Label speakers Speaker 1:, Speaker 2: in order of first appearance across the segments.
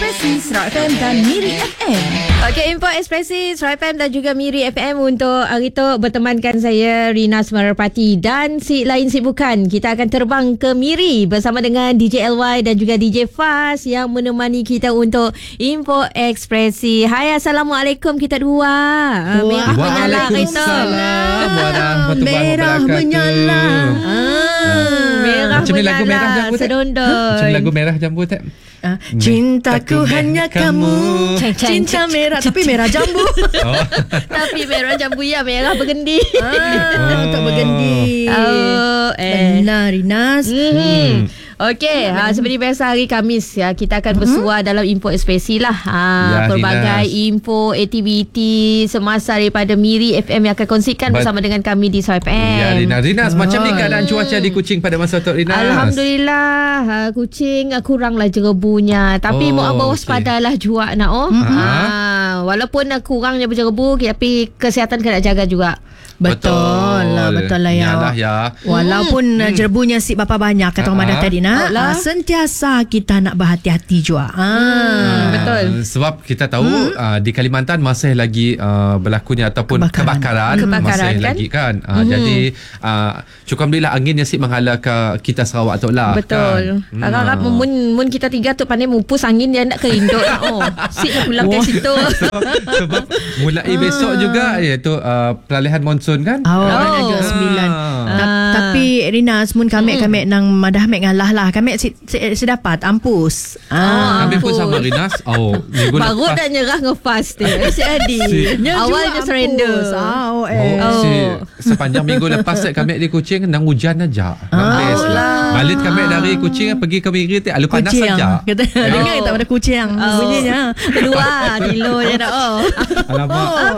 Speaker 1: Ekspresi Surat FM dan Miri FM. Okey, Info Ekspresi Surat FM dan juga Miri FM untuk hari tu bertemankan saya Rina Semarapati dan si lain sibukan. Kita akan terbang ke Miri bersama dengan DJ LY dan juga DJ Faz yang menemani kita untuk Info Ekspresi. Hai, Assalamualaikum kita dua. Merah menyala kita.
Speaker 2: Merah menyala.
Speaker 1: Merah
Speaker 2: macam ni lagu merah jambu tak?
Speaker 1: Sedondon.
Speaker 2: Macam lagu merah jambu tak?
Speaker 1: Cintaku hanya kamu. Cinta merah tapi merah jambu. Tapi merah jambu ya, merah bergendi. Untuk bergendi. Benar, Rinas. Okey, seperti biasa hari Khamis ya, kita akan bersua dalam Info Ekspresi lah. Pelbagai info, aktiviti semasa daripada Miri FM yang akan kongsikan bersama dengan kami di Surat FM.
Speaker 2: Ya, Rinas, macam ni keadaan cuaca di Kuching pada masa tu, Rinas?
Speaker 1: Alhamdulillah, Kuching kuranglah jerebunya. Tapi mau waspadalah juga nak walaupun kurangnya berjerebu, tapi kesihatan kena jaga juga.
Speaker 3: Betul lah ya.
Speaker 2: Yalah ya.
Speaker 3: Walaupun jerebunya si bapa banyak kata orang Madah tadi nak, sentiasa kita nak berhati-hati juga.
Speaker 1: Betul.
Speaker 2: Sebab kita tahu di Kalimantan masih lagi berlakunya ataupun kebakaran masih kan? Lagi kan. Jadi cukup bila anginnya si menghala ke kita Sarawak tu lah.
Speaker 1: Betul.
Speaker 2: Kan?
Speaker 1: Harap mun kita tiga tu pandai mupus angin dia nak kerindut lah. Si nak pulang ke situ.
Speaker 2: Sebab mulai besok juga iaitu peralihan monsun kan?
Speaker 3: Agak 9. Tapi Rinas mun kami nang Madah ngalah lah. Kami sedapat ampus.
Speaker 2: Kami pun sama Rinas.
Speaker 1: Baru dah nyerah ngefast dia. Si Adi. Awalnya surrender.
Speaker 2: Sepanjang minggu lepas kami di Kuching nang hujan aja. Balik kami dari Kuching pergi ke Miri alu panas saja.
Speaker 3: Dengar tak pada kucing bunyinya.
Speaker 1: Kedua kilo je dah.
Speaker 2: Alamak.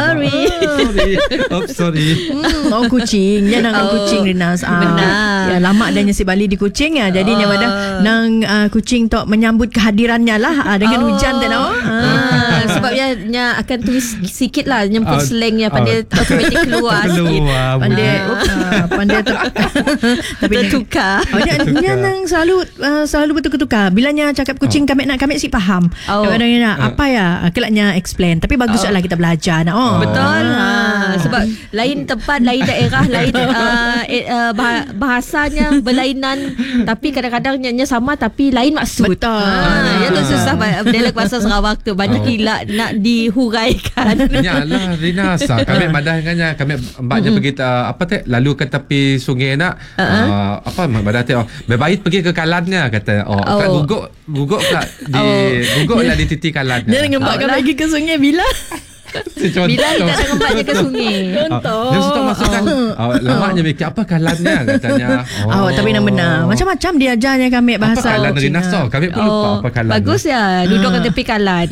Speaker 2: Sorry.
Speaker 3: Kucing. Dia nak kucing Rinas.
Speaker 1: Benar.
Speaker 3: Ya, lama dia nyesi balik di Kuching ya. Jadi dia pada nang Kuching tok menyambut kehadirannya lah dengan hujan tak tahu.
Speaker 1: Sebab dia akan tulis sikit lah nyemput slangnya pandai automatik keluar sikit. Pandai tapi tertukar. Dia nang
Speaker 3: selalu bertukar-tukar. Bilanya cakap kucing kami si faham. Kadang-kadang apa ya kelaknya explain. Tapi bagus lah kita belajar nak.
Speaker 1: Betul. Sebab lain tempat, lain daerah, lain bahasanya berlainan, tapi kadang-kadang nyanyi sama tapi lain maksud.
Speaker 3: Betul.
Speaker 1: Ya tu susah dialek bahasa Sarawak tu banyak gila nak dihuraikan.
Speaker 2: Yalah Rinas, kami Madah dengannya, kami mbaknya pergi lalu ke tepi sungai nak Madah tengok berbaik pergi ke kalannya kata guguk lah di titik kalannya.
Speaker 3: Dia dengan mbak pergi ke sungai bila
Speaker 1: bila kita nak ngempatnya ke sungai. Contoh.
Speaker 2: Dia suka masukkan lemaknya mikir apa kalannya katanya.
Speaker 3: Tapi nak benar. Macam-macam dia ajarnya kami bahasa.
Speaker 2: Apa kalan Rinas tu? Kami pun lupa apa kalan.
Speaker 1: Bagus ya duduk kat tepi kalan.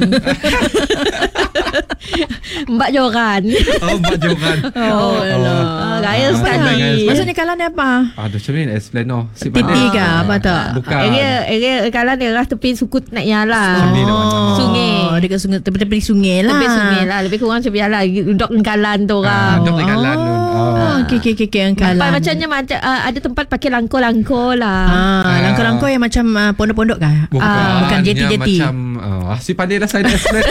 Speaker 1: Mbak Joran.
Speaker 2: Mbak Joran.
Speaker 1: Gaya sekali.
Speaker 3: Maksudnya kalan ni apa?
Speaker 2: Macam ni explain
Speaker 3: Titi ke apa tak?
Speaker 2: Bukan.
Speaker 1: Area kalan daerah tepi sukut nak nyala. Sungai.
Speaker 3: Dekat sungai, tepi sungai lah.
Speaker 1: Tepi sungai lah. Lebih kurang macam biarlah duduk dengan kalan tu orang.
Speaker 2: Duduk dengan kalan.
Speaker 3: Okey kalan.
Speaker 1: Macamnya ada tempat pakai langkor-langkor lah.
Speaker 3: Langkor-langkor yang macam pondok-pondok kah? Bukan jeti-jeti.
Speaker 2: Macam si pandai dah saya explain.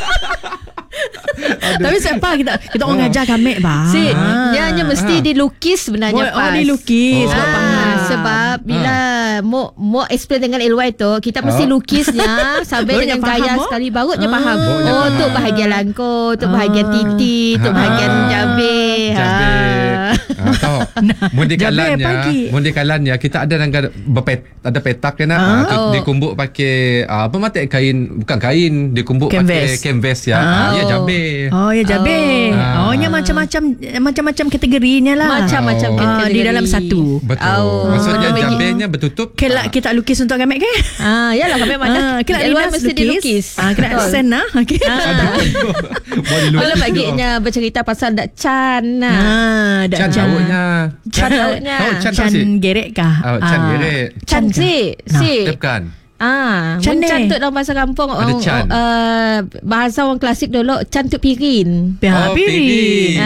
Speaker 3: Tapi siapa kita orang ngajar kami bah.
Speaker 1: Dia hanya mesti dilukis sebenarnya pas.
Speaker 3: Dilukis.
Speaker 1: Sebab bila mau explain dengan LY tu, kita mesti lukisnya sampai dengan gaya sekali barunya faham. Tu bahagian langkor, tu bahagian titi, tu bahagian jabe.
Speaker 2: Tahu. Mundi kalannya kita ada ada petak kan dikumbuk pakai apa mata kain, bukan kain, dikumbuk pakai canvas ya. Ya jabe.
Speaker 3: Ya jabe. Nya macam kategorinya lah.
Speaker 1: Macam-macam kategori
Speaker 3: di dalam satu.
Speaker 2: Betul. Maksudnya jabenya bertutup.
Speaker 3: Kelak kita lukis untuk kami ke?
Speaker 1: Yalah kami mana.
Speaker 3: Kelak
Speaker 1: Rinas mesti dilukis.
Speaker 3: Kena send lah. Okey.
Speaker 1: Kalau baginya bercerita pasal dak Chan lah.
Speaker 2: Chan tahunya.
Speaker 3: Chan gerek kah?
Speaker 2: Chan gerek.
Speaker 1: Chan si.
Speaker 2: Bukan.
Speaker 1: Chan tu dalam bahasa kampung. Bahasa orang klasik dulu Chan tu pirin.
Speaker 3: Pirin.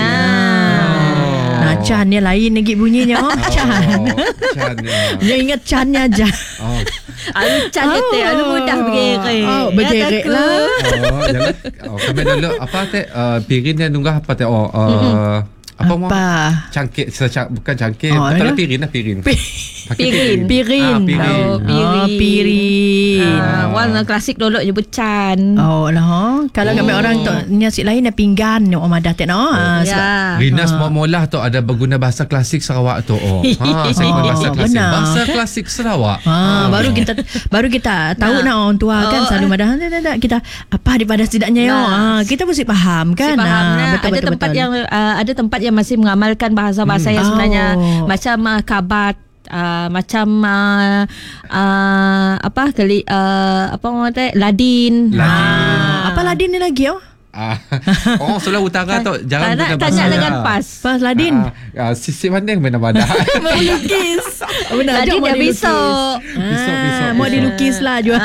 Speaker 3: Chan ni lain lagi bunyinya. Chan. Dia ingat Chan-nya aja.
Speaker 1: Alucan kata, alu mudah bergerak.
Speaker 3: Bergerak lah.
Speaker 2: Jangan. Kami dulu apa teh pirin yang nunggah apa teh apa? Cangkir bukan cangkir, betul pirin lah pirin.
Speaker 1: Pirin.
Speaker 3: Pirin.
Speaker 1: Warna klasik dulu je bucan.
Speaker 3: Kalau kami orang tu nasi lain dah pinggan ni orang madah tak no.
Speaker 2: Rinas Molah tu ada berguna bahasa klasik Sarawak tu. Saya bahasa klasik. Bahasa klasik Sarawak.
Speaker 3: Baru kita tahu nak orang tua kan selalu madah kita apa daripada setidaknya kita mesti faham kan.
Speaker 1: Betul. Ada tempat yang masih mengamalkan bahasa-bahasa yang sebenarnya macam kabat, macam Ladin.
Speaker 3: Apa Ladin ni lagi
Speaker 2: Orang Sulawesi Utara tu jarang guna bahasa.
Speaker 1: Tanya dengan pas
Speaker 3: Ladin.
Speaker 2: Sisi pandai mana-mana.
Speaker 3: Melukis.
Speaker 1: Ladin dia besok.
Speaker 3: Mau dilukis lah juga.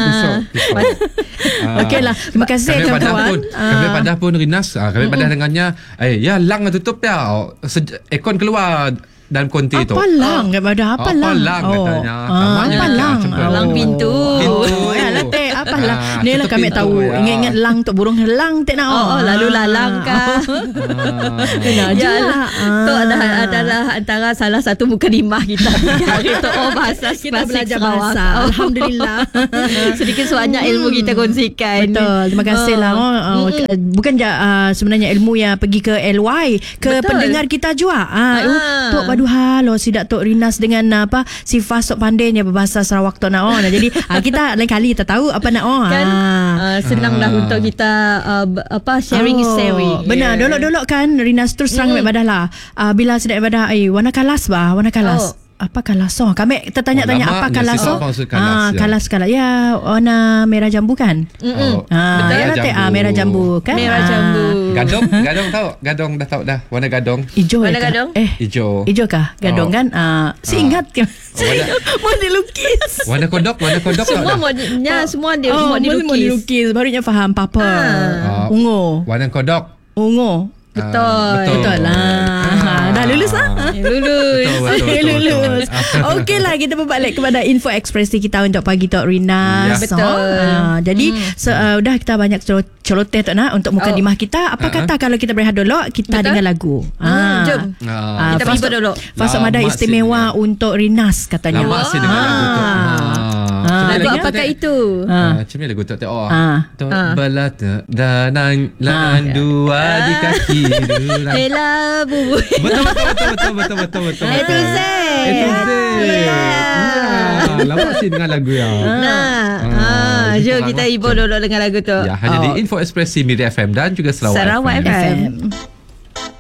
Speaker 3: Okey lah. Terima kasih kawan-kawan.
Speaker 2: Kami padah pun Rinas. Kami padah dengannya. Ya lang tutup ya. Ekon keluar dalam konti tu.
Speaker 3: Apa lang? Apa lang
Speaker 2: katanya.
Speaker 3: Apa lang?
Speaker 1: Lang pintu.
Speaker 3: Latih apa lang? Ni lah kami tahu. Ingat-ingat lang tu burung lang tak nak.
Speaker 1: Lalu lalang kah?
Speaker 3: Yalah.
Speaker 1: Tu adalah antara salah satu mukadimah kita. Hari tu bahasa
Speaker 3: kita belajar
Speaker 1: Sarawak.
Speaker 3: bahasa. Alhamdulillah.
Speaker 1: Sedikit sebanyak ilmu kita kongsikan.
Speaker 3: Betul. Terima kasih lah. Bukan sebenarnya ilmu yang pergi ke LY, ke pendengar kita juga. Tok padu halo sidak Tok Rinas dengan si Fas Tok pandainya berbahasa Sarawak Tok nak jadi kita lain kali tak tahu apa nak
Speaker 1: kan senanglah untuk kita sharing is sharing.
Speaker 3: Benar. Dolok-dolok kan Rinas terus terang badah lah bila sidak badah warna kalas apa kalas kami tertanya-tanya apa kalas kalas ya warna merah jambu kan
Speaker 1: betul
Speaker 3: merah jambu kan
Speaker 1: merah jambu
Speaker 2: gadong tahu gadong dah tahu dah warna gadong
Speaker 3: hijau
Speaker 1: warna gadong
Speaker 3: hijau kah gadong kan ingat mau dilukis
Speaker 2: warna kodok
Speaker 1: semua dia mau
Speaker 3: dilukis barunya faham papa ungu
Speaker 2: warna kodok
Speaker 3: ungu Betul lah. Dah lulus lah. Lulus. Okey lah, kita berbalik kepada info ekspresi kita untuk pagi Tok Rinas.
Speaker 1: Betul.
Speaker 3: Jadi dah kita banyak celoteh Tok nak untuk mukadimah kita. Apa kata kalau kita berehat dulu, kita dengar lagu.
Speaker 1: Jom. Kita pergi dulu.
Speaker 3: Fasa Madah istimewa untuk Rinas katanya.
Speaker 2: Lama sih dengar lagu tu.
Speaker 1: Lagu apakah itu?
Speaker 2: Macam ni lagu tu tengok. Tok belata danang lan dua di kaki.
Speaker 1: Ela bubu.
Speaker 2: Betul.
Speaker 1: Itu Zee.
Speaker 2: Lama sih dengar lagu ya.
Speaker 1: Jom kita ibu dulu dengan lagu tu.
Speaker 2: Ya, hanya di Info Ekspresi Media FM dan juga Sarawak
Speaker 3: FM.